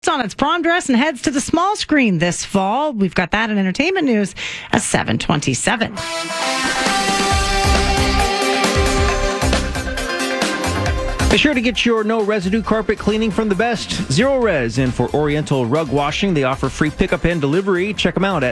on its prom dress and heads to the small screen this fall. We've got that in entertainment news at 7:27. Be sure to get your no residue carpet cleaning from the best Zero Res. And for Oriental rug washing, they offer free pickup and delivery. Check them out at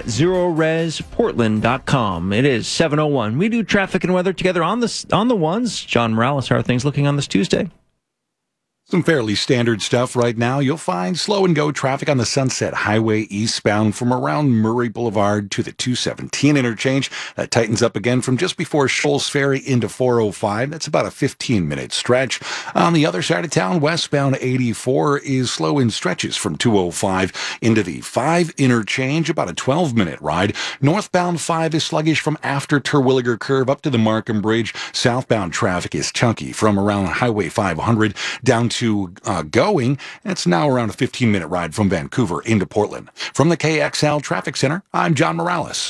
ZeroResPortland.com. It is 7:01. We do traffic and weather together on the ones. John Morales, how are things looking on this Tuesday? Some fairly standard stuff right now. You'll find slow and go traffic on the Sunset Highway eastbound from around Murray Boulevard to the 217 interchange. That tightens up again from just before Shoals Ferry into 405. That's about a 15-minute stretch. On the other side of town, westbound 84 is slow in stretches from 205 into the 5 interchange, about a 12-minute ride. Northbound 5 is sluggish from after Terwilliger Curve up to the Markham Bridge. Southbound traffic is chunky from around Highway 500 down to Going. It's now around a 15-minute ride from Vancouver into Portland. From the KXL Traffic Center, I'm John Morales.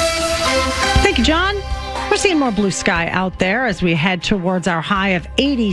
Thank you, John. We're seeing more blue sky out there as we head towards our high of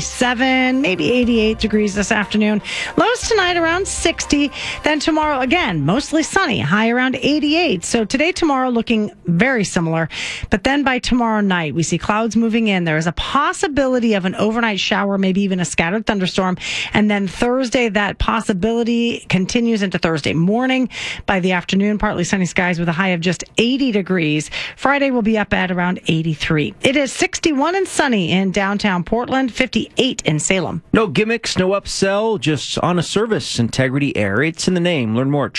87, maybe 88 degrees this afternoon. Lows tonight around 60. Then tomorrow, again, mostly sunny, high around 88. So today, tomorrow looking very similar. But then by tomorrow night, we see clouds moving in. There is a possibility of an overnight shower, maybe even a scattered thunderstorm. And then Thursday, that possibility continues into Thursday morning. By the afternoon, partly sunny skies with a high of just 80 degrees. Friday will be up at around 83. It is 61 and sunny in downtown Portland, 58 in Salem. No gimmicks, no upsell, just on a service. Integrity Air. It's in the name. Learn more at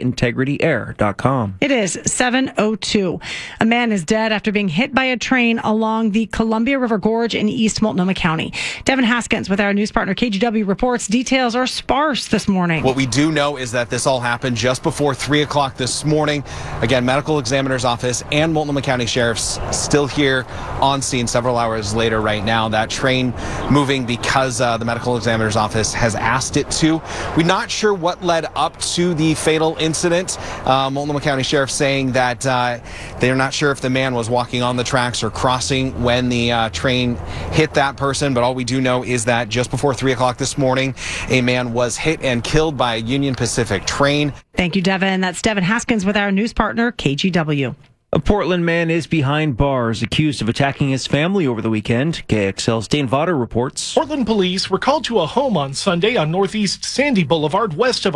tryintegrityair.com. It is 7:02. A man is dead after being hit by a train along the Columbia River Gorge in East Multnomah County. Devin Haskins with our news partner KGW reports details are sparse this morning. What we do know is that this all happened just before 3 o'clock this morning. Again, medical examiner's office and Multnomah County Sheriff's still here on scene several hours later right now. That train moving because the medical examiner's office has asked it to. We're not sure what led up to the fatal incident. Multnomah County Sheriff saying that they're not sure if the man was walking on the tracks or crossing when the train hit that person, but all we do know is that just before 3 o'clock this morning, a man was hit and killed by a Union Pacific train. Thank you, Devin. That's Devin Haskins with our news partner KGW. A Portland man is behind bars, accused of attacking his family over the weekend. KXL's Dane Vaughter reports. Portland police were called to a home on Sunday on Northeast Sandy Boulevard, west of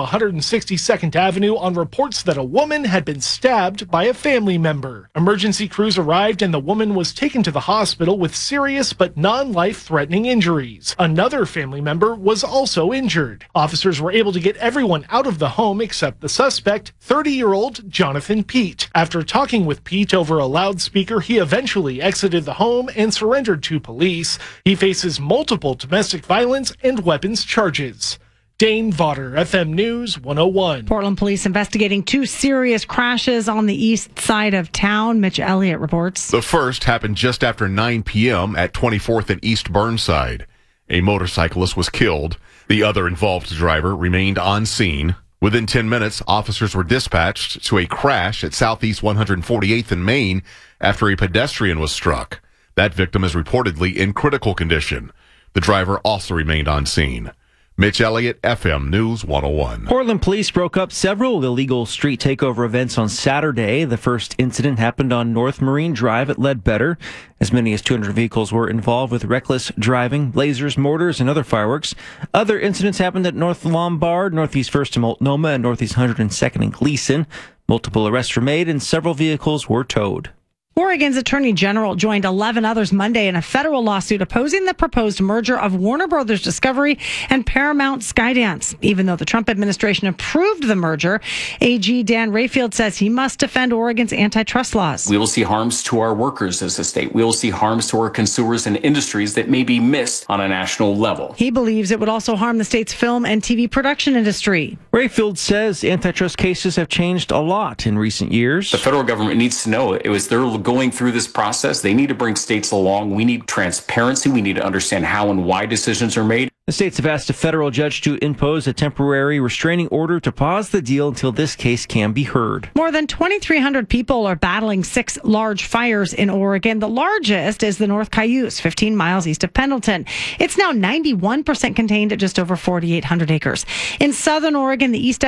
162nd Avenue, on reports that a woman had been stabbed by a family member. Emergency crews arrived and the woman was taken to the hospital with serious but non-life-threatening injuries. Another family member was also injured. Officers were able to get everyone out of the home except the suspect, 30-year-old Jonathan Pete. After talking with Pete over a loudspeaker, he eventually exited the home and surrendered to police. He faces multiple domestic violence and weapons charges. Dane Vaughter, FM News 101. Portland police investigating 2 serious crashes on the east side of town. Mitch Elliott reports. The first happened just after 9 p.m. at 24th and East Burnside. A motorcyclist was killed. The other involved driver remained on scene. Within 10 minutes, officers were dispatched to a crash at Southeast 148th and Main after a pedestrian was struck. That victim is reportedly in critical condition. The driver also remained on scene. Mitch Elliott, FM News 101. Portland police broke up several illegal street takeover events on Saturday. The first incident happened on North Marine Drive at Ledbetter. As many as 200 vehicles were involved with reckless driving, lasers, mortars, and other fireworks. Other incidents happened at North Lombard, Northeast 1st and Multnomah, and Northeast 102nd and Gleason. Multiple arrests were made and several vehicles were towed. Oregon's Attorney General joined 11 others Monday in a federal lawsuit opposing the proposed merger of Warner Brothers Discovery and Paramount Skydance. Even though the Trump administration approved the merger, AG Dan Rayfield says he must defend Oregon's antitrust laws. We will see harms to our workers as a state. We will see harms to our consumers and industries that may be missed on a national level. He believes it would also harm the state's film and TV production industry. Rayfield says antitrust cases have changed a lot in recent years. The federal government needs to know it was their going through this process. They need to bring states along. We need transparency. We need to understand how and why decisions are made. The states have asked a federal judge to impose a temporary restraining order to pause the deal until this case can be heard. More than 2,300 people are battling 6 large fires in Oregon. The largest is the North Cayuse, 15 miles east of Pendleton. It's now 91% contained at just over 4,800 acres. In southern Oregon, the East